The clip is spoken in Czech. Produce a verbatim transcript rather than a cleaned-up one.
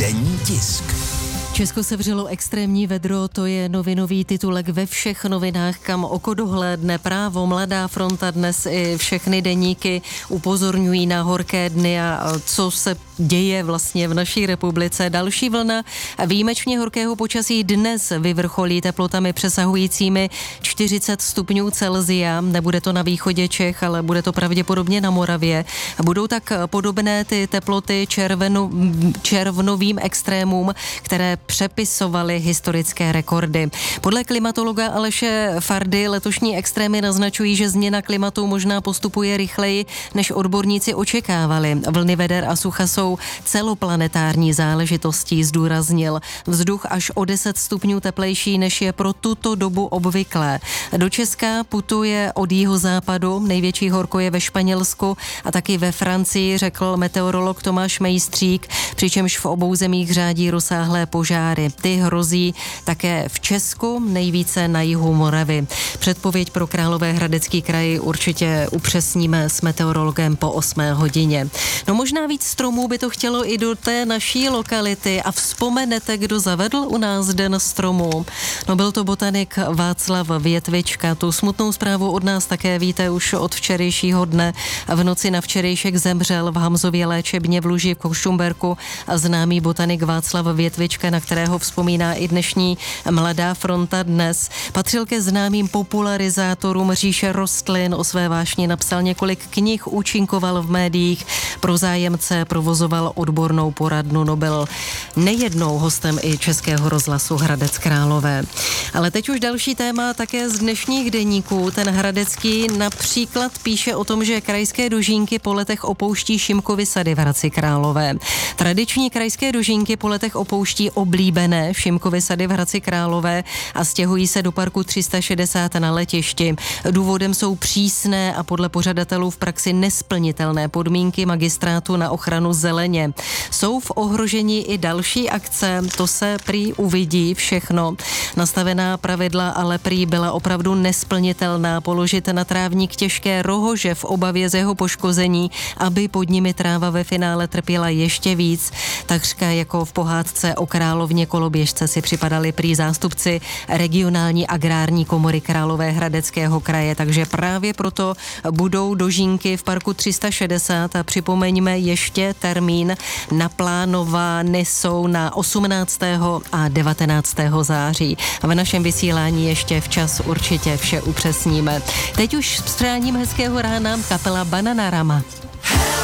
Denní tisk. Česko sevřelo extrémní vedro, to je novinový titulek ve všech novinách, kam oko dohlédne. Právo, Mladá fronta, dnes i všechny deníky upozorňují na horké dny a co se děje vlastně v naší republice. Další vlna výjimečně horkého počasí dnes vyvrcholí teplotami přesahujícími čtyřicet stupňů Celsia. Nebude to na východě Čech, ale bude to pravděpodobně na Moravě. Budou tak podobné ty teploty červeno, červnovým extrémům, které přepisovaly historické rekordy. Podle klimatologa Aleše Fardy letošní extrémy naznačují, že změna klimatu možná postupuje rychleji, než odborníci očekávali. Vlny veder a sucha jsou celoplanetární záležitostí, zdůraznil. Vzduch až o deset stupňů teplejší, než je pro tuto dobu obvyklé. Do Česka putuje od jihozápadu, největší horko je ve Španělsku a taky ve Francii, řekl meteorolog Tomáš Mejstřík, přičemž v obou zemích řádí rozsáhlé požáry. Ty hrozí také v Česku, nejvíce na jihu Moravy. Předpověď pro Královéhradecký kraj určitě upřesníme s meteorologem po osmé hodině. No možná víc stromů by to chtělo i do té naší lokality a vzpomenete, kdo zavedl u nás Den stromů. No byl to botanik Václav Větvička. Tu smutnou zprávu od nás také víte už od včerejšího dne. V noci na včerejšek zemřel v Hamzově léčebně v Luži v Koštumberku a známý botanik Václav Větvička, na kterého vzpomíná i dnešní Mladá fronta dnes. Patřil ke známým popularizátorům říše rostlin, o své vášni napsal několik knih, účinkoval v médiích, pro zájemce provozoval odbornou poradnu, no byl nejednou hostem i Českého rozhlasu Hradec Králové. Ale teď už další téma také z dnešních deníků. Ten hradecký například píše o tom, že krajské dožínky po letech opouští Šimkovy sady v Hradci Králové. Tradiční krajské dožínky po letech opouští oblíbené Šimkovy sady v Hradci Králové a stěhují se do parku tři sta šedesát na Letišti. Důvodem jsou přísné a podle pořadatelů v praxi nesplnitelné podmínky magistrátu na ochranu zeleně. Jsou v ohrožení i další akce, to se prý uvidí všechno. Nastavená pravidla ale prý byla opravdu nesplnitelná. Položit na trávník těžké rohože v obavě z jeho poškození, aby pod nimi tráva ve finále trpěla ještě víc. Takřka jako v pohádce o královně koloběžce si připadali prý zástupci regionální agrární komory Královéhradeckého kraje, takže právě proto budou dožínky v parku tři sta šedesát a připomeňme ještě termín, naplánovány jsou na osmnáctého a devatenáctého září. A v našem vysílání ještě včas určitě vše upřesníme. Teď už s přáním hezkého rána kapela Bananarama.